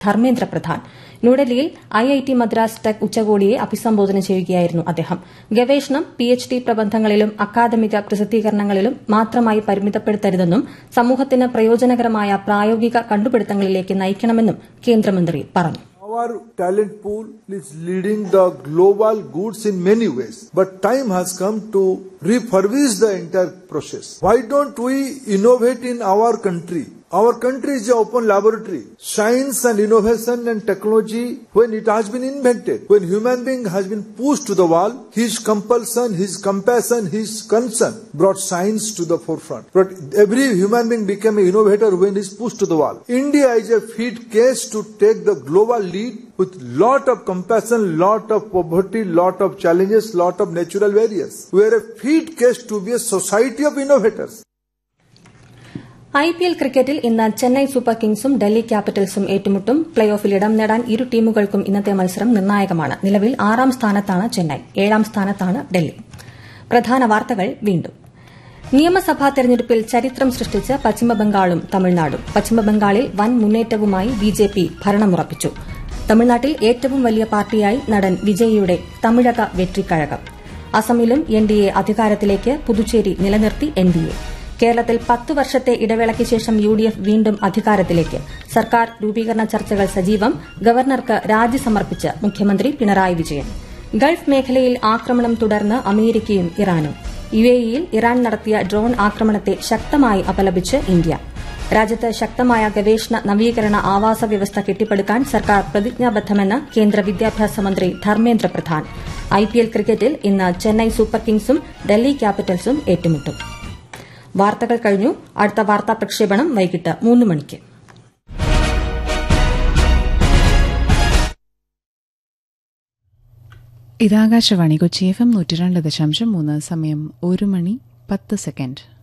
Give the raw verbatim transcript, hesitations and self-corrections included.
ധർമ്മേന്ദ്ര പ്രധാൻ. ന്യൂഡൽഹിയിൽ I I T Madras tech ഉച്ചകോടിയെ അഭിസംബോധന ചെയ്യുകയായിരുന്നു അദ്ദേഹം. ഗവേഷണം പി എച്ച് ഡി പ്രബന്ധങ്ങളിലും അക്കാദമിക പ്രസിദ്ധീകരണങ്ങളിലും മാത്രമായി പരിമിതപ്പെടുത്തരുതെന്നും സമൂഹത്തിന് പ്രയോജനകരമായ പ്രായോഗിക കണ്ടുപിടുത്തങ്ങളിലേക്ക് നയിക്കണമെന്നും കേന്ദ്രമന്ത്രി പറഞ്ഞു. Our talent pool is leading the global goods in many ways, but time has come to refurbish the entire process. Why don't we innovate in our country? Our country is an open laboratory. Science and innovation and technology, when it has been invented, when human being has been pushed to the wall, his compulsion, his compassion, his concern brought science to the forefront. But every human being became an innovator when he is pushed to the wall. India is a fit case to take the global lead with lot of compassion, lot of poverty, lot of challenges, lot of natural barriers. We are a fit case to be a society of innovators. I P L ക്രിക്കറ്റിൽ ഇന്ന് Chennai super കിങ്സും Delhi ക്യാപിറ്റൽസും ഏറ്റുമുട്ടും. Play ഓഫിൽ ഇടം നേടാൻ ഇരു ടീമുകൾക്കും ഇന്നത്തെ മത്സരം നിർണായകമാണ്. നിലവിൽ ആറാം സ്ഥാനത്താണ് ചെന്നൈ, ഏഴാം സ്ഥാനത്താണ് ഡൽഹി. പ്രധാന വാർത്തകൾ വീണ്ടും. നിയമസഭാ തെരഞ്ഞെടുപ്പിൽ ചരിത്രം സൃഷ്ടിച്ച് പശ്ചിമബംഗാളും തമിഴ്നാടും. പശ്ചിമബംഗാളിൽ വൻ മുന്നേറ്റവുമായി ബി ജെ പി ഭരണമുറപ്പിച്ചു. തമിഴ്നാട്ടിൽ ഏറ്റവും വലിയ പാർട്ടിയായി നടൻ വിജയിയുടെ തമിഴക വെട്രിക്കഴകം. അസമിലും എൻ ഡി എ അധികാരത്തിലേക്ക്, പുതുച്ചേരി നിലനിർത്തി എൻ ഡി എ. കേരളത്തിൽ പത്ത് വർഷത്തെ ഇടവേളയ്ക്ക് ശേഷം യു ഡി എഫ് വീണ്ടും അധികാരത്തിലേക്ക്. സർക്കാർ രൂപീകരണ ചർച്ചകൾ സജീവം. ഗവർണർക്ക് രാജി സമർപ്പിച്ച് മുഖ്യമന്ത്രി പിണറായി വിജയൻ. ഗൾഫ് മേഖലയിൽ ആക്രമണം തുടർന്ന് അമേരിക്കയും ഇറാനും. യു എ ഇയിൽ ഇറാൻ നടത്തിയ ഡ്രോൺ ആക്രമണത്തെ ശക്തമായി അപലപിച്ച് ഇന്ത്യ. രാജ്യത്ത് ശക്തമായ ഗവേഷണ നവീകരണ ആവാസ വ്യവസ്ഥ കെട്ടിപ്പടുക്കാൻ സർക്കാർ പ്രതിജ്ഞാബദ്ധമെന്ന് കേന്ദ്ര വിദ്യാഭ്യാസ മന്ത്രി Dharmendra Pradhan. I P L ക്രിക്കറ്റിൽ ഇന്ന് ചെന്നൈ സൂപ്പർ കിങ്സും ഡൽഹി ക്യാപിറ്റൽസും ഏറ്റുമുട്ടും. വാർത്തകൾ കഴിഞ്ഞു. അടുത്ത വാർത്താ പ്രക്ഷേപണം വൈകിട്ട് മൂന്ന് മണിക്ക്. ഇത് ആകാശവാണി കൊച്ചി എഫ് എം നൂറ്റി രണ്ട് ദശാംശം മൂന്ന്. സമയം ഒരു മണി പത്ത് സെക്കൻഡ്.